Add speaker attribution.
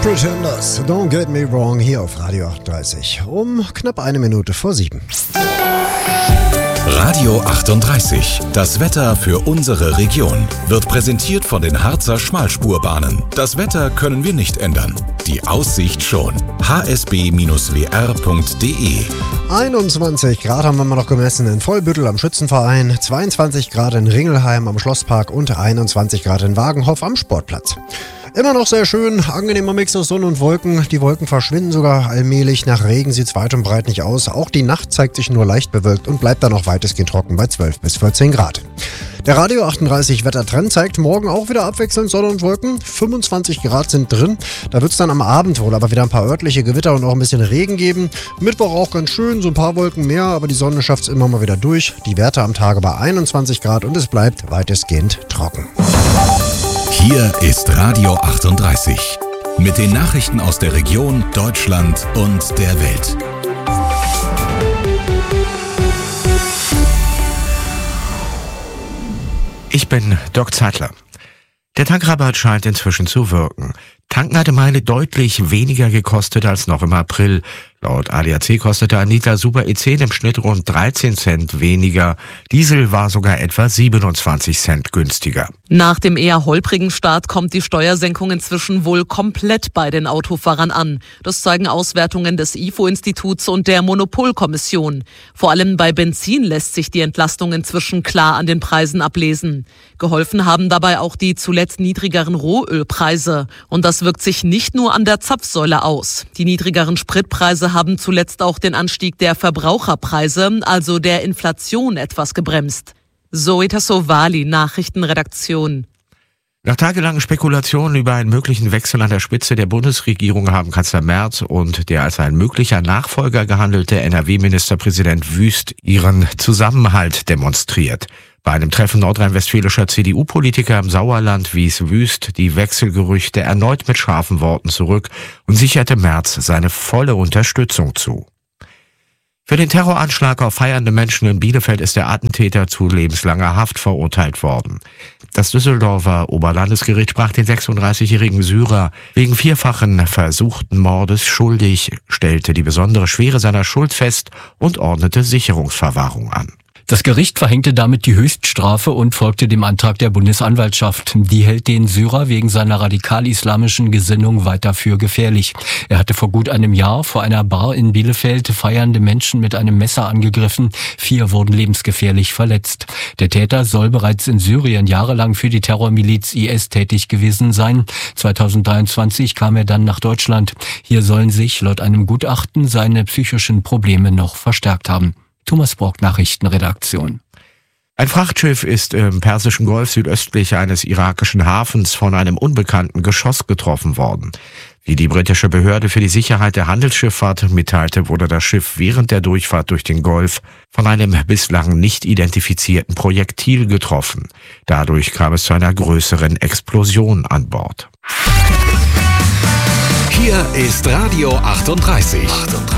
Speaker 1: Pretenders, Don't Get Me Wrong, hier auf Radio 38 um knapp 7:01.
Speaker 2: Radio 38, das Wetter für unsere Region, wird präsentiert von den Harzer Schmalspurbahnen. Das Wetter können wir nicht ändern, die Aussicht schon. hsb-wr.de
Speaker 1: 21 Grad haben wir mal noch gemessen in Vollbüttel am Schützenverein, 22 Grad in Ringelheim am Schlosspark und 21 Grad in Wagenhoff am Sportplatz. Immer noch sehr schön, angenehmer Mix aus Sonne und Wolken. Die Wolken verschwinden sogar allmählich. Nach Regen sieht es weit und breit nicht aus. Auch die Nacht zeigt sich nur leicht bewölkt und bleibt dann noch weitestgehend trocken bei 12 bis 14 Grad. Der Radio 38 Wettertrend zeigt morgen auch wieder abwechselnd Sonne und Wolken. 25 Grad sind drin. Da wird es dann am Abend wohl aber wieder ein paar örtliche Gewitter und auch ein bisschen Regen geben. Mittwoch auch ganz schön, so ein paar Wolken mehr, aber die Sonne schafft es immer mal wieder durch. Die Werte am Tage bei 21 Grad und es bleibt weitestgehend trocken.
Speaker 2: Hier ist Radio 38 mit den Nachrichten aus der Region, Deutschland und der Welt.
Speaker 3: Ich bin Doc Zeitler. Der Tankrabatt scheint inzwischen zu wirken. Tanken hatte Meile deutlich weniger gekostet als noch im April. Laut ADAC kostete ein Liter Super E10 im Schnitt rund 13 Cent weniger. Diesel war sogar etwa 27 Cent günstiger.
Speaker 4: Nach dem eher holprigen Start kommt die Steuersenkung inzwischen wohl komplett bei den Autofahrern an. Das zeigen Auswertungen des IFO-Instituts und der Monopolkommission. Vor allem bei Benzin lässt sich die Entlastung inzwischen klar an den Preisen ablesen. Geholfen haben dabei auch die zuletzt niedrigeren Rohölpreise. Und das wirkt sich nicht nur an der Zapfsäule aus. Die niedrigeren Spritpreise haben zuletzt auch den Anstieg der Verbraucherpreise, also der Inflation, etwas gebremst. Zoe Tassovali, Nachrichtenredaktion.
Speaker 3: Nach tagelangen Spekulationen über einen möglichen Wechsel an der Spitze der Bundesregierung haben Kanzler Merz und der als ein möglicher Nachfolger gehandelte NRW-Ministerpräsident Wüst ihren Zusammenhalt demonstriert. Bei einem Treffen nordrhein-westfälischer CDU-Politiker im Sauerland wies Wüst die Wechselgerüchte erneut mit scharfen Worten zurück und sicherte Merz seine volle Unterstützung zu. Für den Terroranschlag auf feiernde Menschen in Bielefeld ist der Attentäter zu lebenslanger Haft verurteilt worden. Das Düsseldorfer Oberlandesgericht sprach den 36-jährigen Syrer wegen 4-fachen versuchten Mordes schuldig, stellte die besondere Schwere seiner Schuld fest und ordnete Sicherungsverwahrung an.
Speaker 5: Das Gericht verhängte damit die Höchststrafe und folgte dem Antrag der Bundesanwaltschaft. Die hält den Syrer wegen seiner radikal-islamischen Gesinnung weiter für gefährlich. Er hatte vor gut einem Jahr vor einer Bar in Bielefeld feiernde Menschen mit einem Messer angegriffen. 4 wurden lebensgefährlich verletzt. Der Täter soll bereits in Syrien jahrelang für die Terrormiliz IS tätig gewesen sein. 2023 kam er dann nach Deutschland. Hier sollen sich laut einem Gutachten seine psychischen Probleme noch verstärkt haben. Thomas Brock, Nachrichtenredaktion.
Speaker 3: Ein Frachtschiff ist im Persischen Golf südöstlich eines irakischen Hafens von einem unbekannten Geschoss getroffen worden. Wie die britische Behörde für die Sicherheit der Handelsschifffahrt mitteilte, wurde das Schiff während der Durchfahrt durch den Golf von einem bislang nicht identifizierten Projektil getroffen. Dadurch kam es zu einer größeren Explosion an Bord.
Speaker 2: Hier ist Radio 38.